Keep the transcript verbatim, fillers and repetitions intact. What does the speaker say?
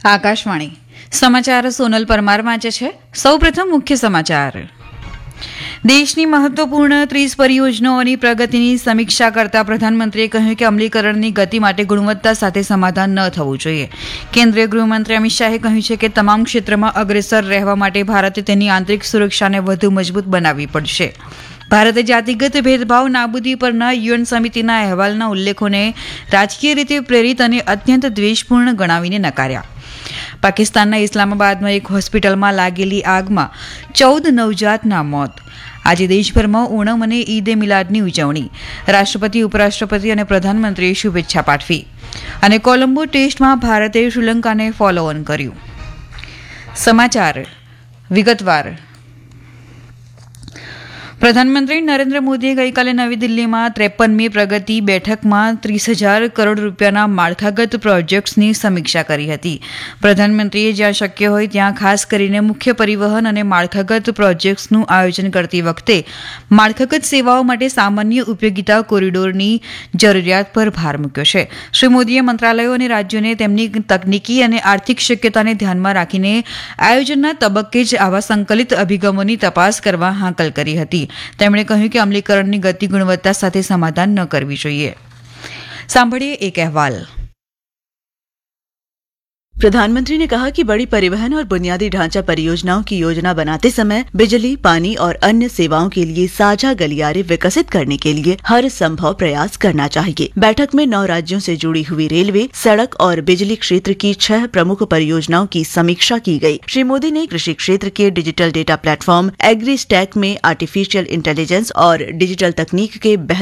આકાશવાણી સમાચાર સોનલ પરમાર વાંચે છે. સૌપ્રથમ મુખ્ય સમાચાર. દેશની મહત્વપૂર્ણ ત્રીસ પરિયોજનાઓની પ્રગતિની સમીક્ષા કરતા પ્રધાનમંત્રીએ કહ્યું કે અમલીકરણની ગતિ માટે ગુણવત્તા સાથે સમાધાન ન થવું જોઈએ. કેન્દ્રીય ગૃહમંત્રી અમિત શાહે કહ્યું છે કે તમામ ક્ષેત્રમાં અગ્રેસર રહેવા માટે ભારતે તેની આંતરિક સુરક્ષાને વધુ મજબૂત બનાવવી પડશે. ભારતે જાતિગત ભેદભાવ નાબૂદી પરના યુએન સમિતિના અહેવાલના ઉલ્લેખોને રાજકીય રીતે પ્રેરિત અને અત્યંત દ્વેષપૂર્ણ ગણાવીને નકાર્યા. પાકિસ્તાનના ઇસ્લામાબાદમાં એક હોસ્પિટલમાં લાગેલી આગમાં ચૌદ નવજાતના મોત. આજે દેશભરમાં ઓણમ અને ઈદ એ મિલાદની ઉજવણી. રાષ્ટ્રપતિ, ઉપરાષ્ટ્રપતિ અને પ્રધાનમંત્રીએ શુભેચ્છા પાઠવી. અને કોલંબો ટેસ્ટમાં ભારતે શ્રીલંકાને ફોલો ઓન કર્યું. સમાચાર વિગતવાર. પ્રધાનમંત્રી નરેન્દ્ર મોદીએ ગઈકાલે નવી દિલ્હીમાં ત્રેપનમી પ્રગતિ બેઠકમાં ત્રીસ હજાર કરોડ રૂપિયાના માળખાગત પ્રોજેક્ટ્સની સમીક્ષા કરી હતી. પ્રધાનમંત્રીએ જ્યાં શક્ય હોય ત્યાં ખાસ કરીને મુખ્ય પરિવહન અને માળખાગત પ્રોજેક્ટ્સનું આયોજન કરતી વખતે માળખાગત સેવાઓ માટે સામાન્ય ઉપયોગિતા કોરિડોરની જરૂરિયાત પર ભાર મૂક્યો છે. શ્રી મોદીએ મંત્રાલયો અને રાજ્યોને તેમની તકનીકી અને આર્થિક શક્યતાને ધ્યાનમાં રાખીને આયોજનના તબક્કે જ આવા સંકલિત અભિગમોની તપાસ કરવા હાકલ કરી હતી. તેમણે કહ્યું કે અમલીકરણની ગતિ ગુણવત્તા સાથે સમાધાન ન કરવી જોઈએ. સાંભળીએ એક અહેવાલ. प्रधानमंत्री ने कहा कि बड़ी परिवहन और बुनियादी ढांचा परियोजनाओं की योजना बनाते समय बिजली, पानी और अन्य सेवाओं के लिए साझा गलियारे विकसित करने के लिए हर संभव प्रयास करना चाहिए. बैठक में नौ राज्यों से जुड़ी हुई रेलवे, सड़क और बिजली क्षेत्र की छह प्रमुख परियोजनाओं की समीक्षा की गई. श्री मोदी ने कृषि क्षेत्र के digital data platform agri stack में आर्टिफिशियल इंटेलिजेंस और डिजिटल तकनीक के